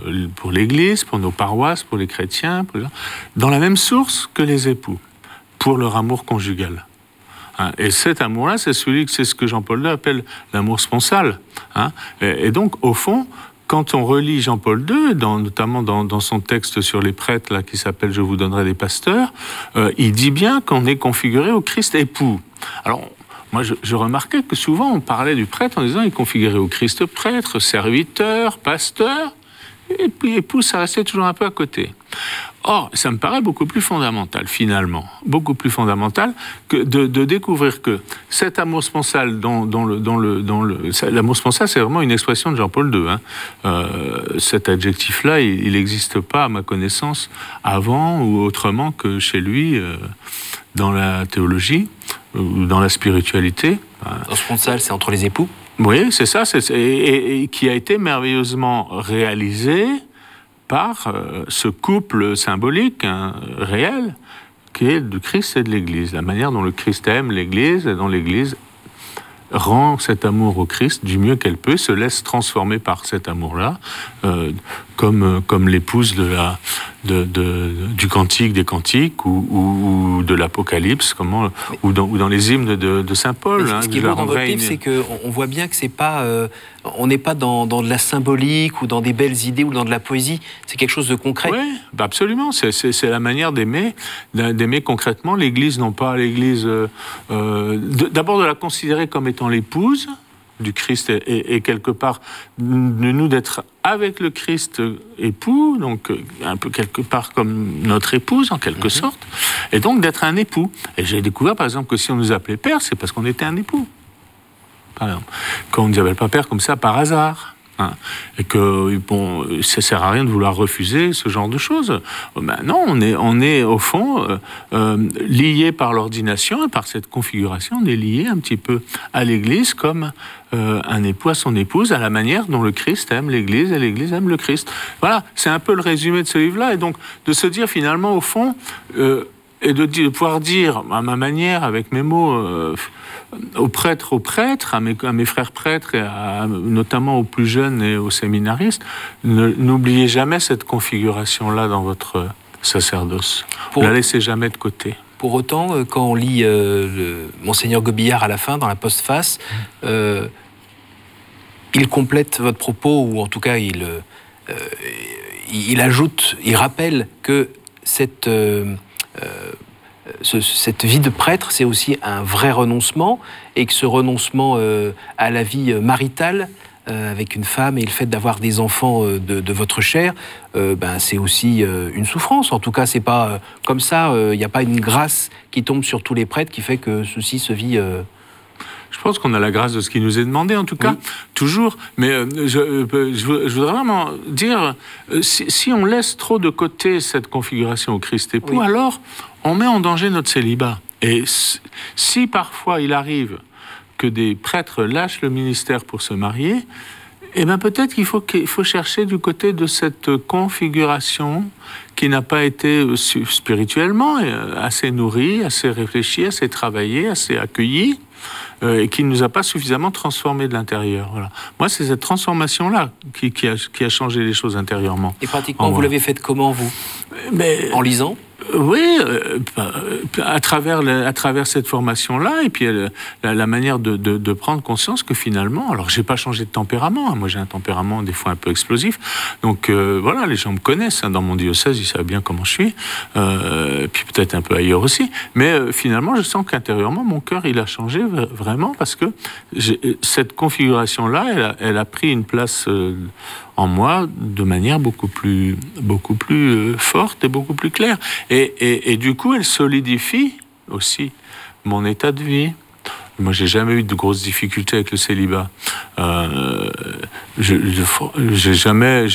pour l'Église, pour nos paroisses, pour les chrétiens, dans la même source que les époux, pour leur amour conjugal. Et cet amour-là, c'est ce que Jean-Paul II appelle l'amour sponsal. Et donc, au fond, quand on relit Jean-Paul II, notamment dans son texte sur les prêtres, là, qui s'appelle « Je vous donnerai des pasteurs », il dit bien qu'on est configuré au Christ époux. Alors, moi, je remarquais que souvent, on parlait du prêtre en disant qu'il est configuré au Christ prêtre, serviteur, pasteur, et puis époux, ça restait toujours un peu à côté. Or, ça me paraît beaucoup plus fondamental, finalement, beaucoup plus fondamental que de découvrir que cet amour sponsal, l'amour sponsal, c'est vraiment une expression de Jean-Paul II. Cet adjectif-là, il n'existe pas, à ma connaissance, avant ou autrement que chez lui, dans la théologie ou dans la spiritualité. Sponsal, c'est entre les époux ? Oui, c'est ça, et qui a été merveilleusement réalisé par ce couple symbolique, réel, qui est du Christ et de l'Église. La manière dont le Christ aime l'Église et dont l'Église rend cet amour au Christ du mieux qu'elle peut, se laisse transformer par cet amour-là, comme l'épouse du Cantique des Cantiques ou de l'Apocalypse, ou dans les hymnes de saint Paul. Ce qui est beau dans votre livre, c'est qu'on voit bien que c'est pas, on n'est pas dans de la symbolique ou dans des belles idées ou dans de la poésie. C'est quelque chose de concret. Oui, absolument. C'est la manière d'aimer concrètement l'Église, non pas l'Église. D'abord de la considérer comme étant l'épouse du Christ et quelque part de nous d'être avec le Christ époux, donc un peu quelque part comme notre épouse en quelque sorte, et donc d'être un époux. Et j'ai découvert par exemple que si on nous appelait père, c'est parce qu'on était un époux. Par exemple, qu'on ne nous appelle pas père comme ça par hasard. Et que ça sert à rien de vouloir refuser ce genre de choses. Non, on est au fond lié par l'ordination et par cette configuration, on est lié un petit peu à l'Église comme un époux à son épouse, à la manière dont le Christ aime l'Église et l'Église aime le Christ. Voilà, c'est un peu le résumé de ce livre-là, et donc de se dire finalement au fond et de pouvoir dire à ma manière, avec mes mots. Aux prêtres, à mes frères prêtres, et notamment aux plus jeunes et aux séminaristes, n'oubliez jamais cette configuration-là dans votre sacerdoce. Ne la laissez jamais de côté. Pour autant, quand on lit Monseigneur Gobillard à la fin, dans la postface, il complète votre propos, ou en tout cas, il ajoute, il rappelle que cette vie de prêtre, c'est aussi un vrai renoncement, et que ce renoncement à la vie maritale avec une femme et le fait d'avoir des enfants de votre chair, c'est aussi une souffrance. En tout cas, c'est pas comme ça, il n'y a pas une grâce qui tombe sur tous les prêtres qui fait que ceci se vit... Je pense qu'on a la grâce de ce qui nous est demandé, en tout cas, toujours. Mais je voudrais vraiment dire, si on laisse trop de côté cette configuration au Christ époux, alors on met en danger notre célibat. Et si parfois il arrive que des prêtres lâchent le ministère pour se marier, eh bien peut-être qu'il faut chercher du côté de cette configuration qui n'a pas été spirituellement assez nourrie, assez réfléchie, assez travaillée, assez accueillie, et qui ne nous a pas suffisamment transformés de l'intérieur. Voilà. Moi, c'est cette transformation-là qui a changé les choses intérieurement. Et pratiquement, vous l'avez faite comment, vous ? En lisant ? Oui, à travers cette formation-là, et puis la manière de prendre conscience que finalement, alors j'ai pas changé de tempérament, hein, moi j'ai un tempérament des fois un peu explosif, donc voilà, les gens me connaissent, hein, dans mon diocèse, ils savent bien comment je suis, puis peut-être un peu ailleurs aussi, mais finalement je sens qu'intérieurement mon cœur il a changé vraiment parce que cette configuration-là, elle a pris une place en moi de manière beaucoup plus forte et beaucoup plus claire. Et du coup, elle solidifie aussi mon état de vie. Moi, j'ai jamais eu de grosses difficultés avec le célibat. J'ai jamais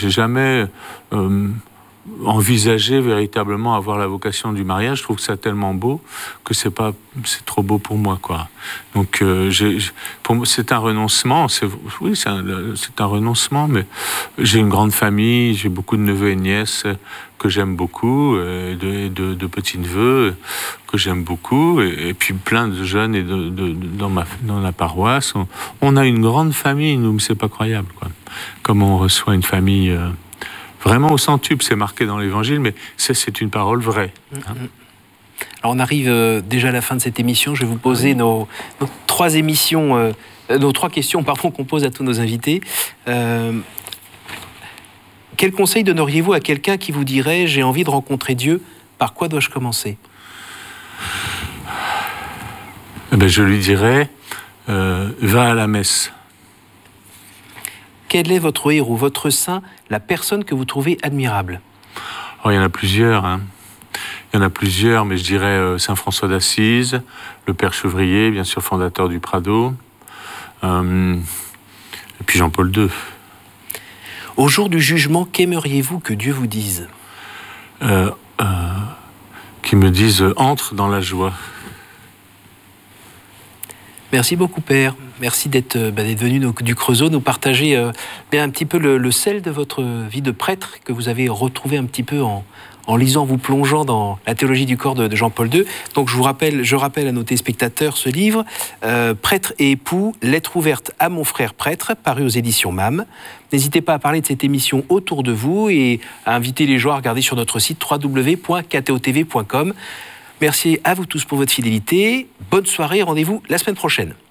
envisagé véritablement avoir la vocation du mariage. Je trouve que c'est tellement beau que c'est trop beau pour moi, quoi. Donc, pour moi, c'est un renoncement. C'est un renoncement, mais j'ai une grande famille, j'ai beaucoup de neveux et nièces que j'aime beaucoup, de petits-neveux que j'aime beaucoup, et puis plein de jeunes et dans la paroisse. On a une grande famille, nous, mais c'est pas croyable, quoi. Comme on reçoit une famille Vraiment au centuple, c'est marqué dans l'Évangile, mais c'est une parole vraie. Hein. Alors on arrive déjà à la fin de cette émission. Je vais vous poser nos trois questions qu'on pose à tous nos invités. Quel conseil donneriez-vous à quelqu'un qui vous dirait « J'ai envie de rencontrer Dieu, par quoi dois-je commencer ?» Je lui dirais va à la messe. Quel est votre héros, votre saint, la personne que vous trouvez admirable? Il y en a plusieurs. Hein. Il y en a plusieurs, mais je dirais Saint François d'Assise, le Père Chevrier, bien sûr fondateur du Prado, et puis Jean-Paul II. Au jour du jugement, qu'aimeriez-vous que Dieu vous dise? Qu'il me dise entre dans la joie. Merci beaucoup, Père. Merci d'être venu du Creusot nous partager un petit peu le sel de votre vie de prêtre que vous avez retrouvé un petit peu en lisant, vous plongeant dans la théologie du corps de Jean-Paul II. Donc je rappelle à nos téléspectateurs ce livre, Prêtre et époux, lettre ouverte à mon frère prêtre, paru aux éditions MAM. N'hésitez pas à parler de cette émission autour de vous et à inviter les gens à regarder sur notre site www.ktotv.com. Merci à vous tous pour votre fidélité. Bonne soirée, rendez-vous la semaine prochaine.